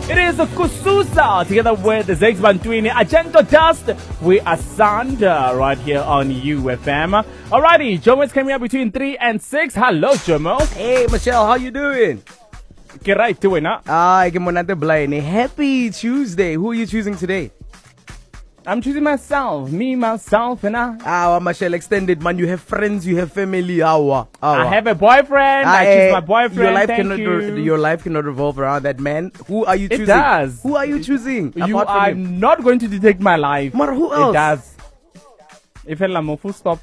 It is Kususa together with Zex Bantwini, Agento Dust. We are Sanda right here on UFM. Alrighty, Jomo is coming up between 3 and 6. Hello, Jomo. Hey, Michelle, how you doing? Get right to it now. Happy Tuesday. Who are you choosing today? I'm choosing myself, myself, and I. Michelle, extended man. You have friends, you have family. I have a boyfriend. I choose my boyfriend. Your life cannot revolve around that man. Who are you choosing? It does. Who are you choosing? You are not going to detect my life. But who else? It does. If I'm full stop.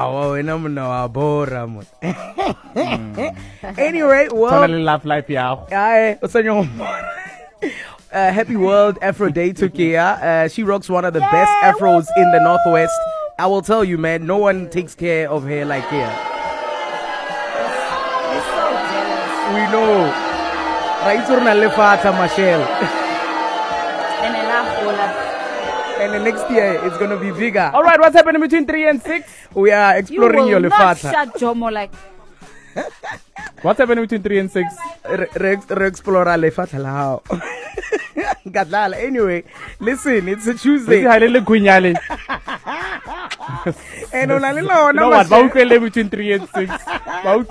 Anyway, well. Totally love life, yeah. Happy World Afro Day to Kia. She rocks one of the best afros in the Northwest. I will tell you, man, no one takes care of hair like Kia. We know. Michelle. And the next year it's gonna be bigger. All right, what's happening between 3 and 6? We are exploring your lefata. Shut Jomo like. What's happening between 3 and 6? Re-explora lefata lao. Anyway, listen, it's a Tuesday. And you know what? Between 3 and 6. All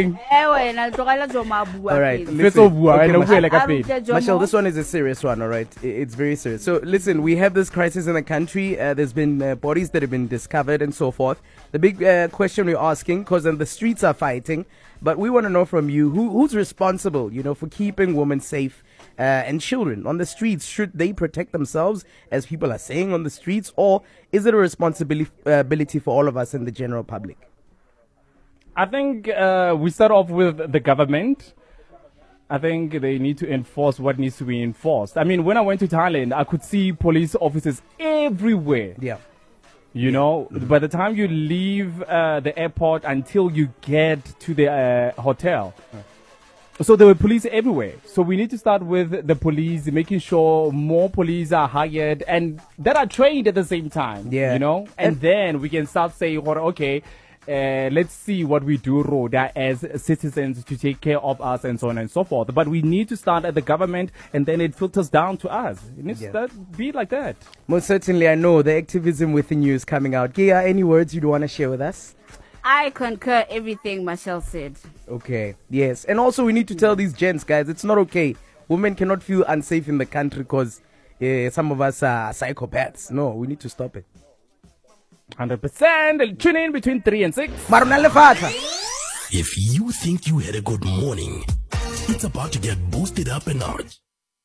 right, Michelle, this one is a serious one, all right? It's very serious. So, listen, we have this crisis in the country. There's been bodies that have been discovered and so forth. The big question we're asking, because the streets are fighting, but we want to know from you, who's responsible, for keeping women safe and children on the streets? Should they protect themselves, as people are saying on the streets, or is it a responsibility for all of us in the general public? I think we start off with the government. I think they need to enforce what needs to be enforced. I mean, when I went to Thailand, I could see police officers everywhere. Yeah. By the time you leave the airport until you get to the hotel. So there were police everywhere. So we need to start with the police, making sure more police are hired and that are trained at the same time. Yeah. And then we can start saying, okay, let's see what we do, Rhoda, as citizens to take care of us and so on and so forth. But we need to start at the government and then it filters down to us. It needs to be like that. Most certainly, I know the activism within you is coming out. Gia, any words you'd want to share with us? I concur everything Michelle said. Okay, yes. And also we need to tell these gents, guys, it's not okay. Women cannot feel unsafe in the country because some of us are psychopaths. No, we need to stop it. 100%. Tune in between 3 and 6. If you think you had a good morning, it's about to get boosted up a notch.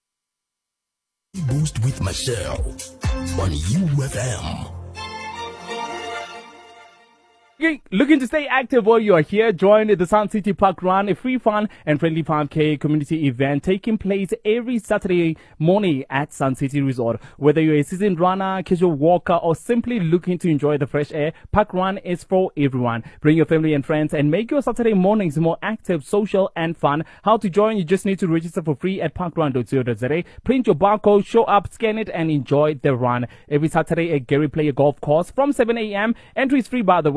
Boost with Michelle on UFM. Looking to stay active while you are here? Join the Sun City Park Run, a free, fun and friendly 5K community event taking place every Saturday morning at Sun City Resort. Whether you're a seasoned runner, casual walker, or simply looking to enjoy the fresh air, Park Run is for everyone. Bring your family and friends and make your Saturday mornings more active, social, and fun. How to join? You just need to register for free at parkrun.co.za. Print your barcode, show up, scan it, and enjoy the run. Every Saturday at Gary Player Golf Course from 7 a.m. Entry is free, by the way.